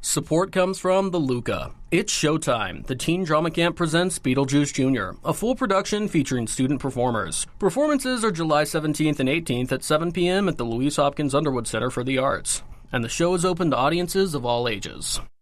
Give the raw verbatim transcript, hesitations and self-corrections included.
Support comes from The Luca. It's showtime. The Teen Drama Camp presents Beetlejuice Junior, a full production featuring student performers. Performances are July seventeenth and eighteenth at seven p.m. at the Louise Hopkins Underwood Center for the Arts, and the show is open to audiences of all ages.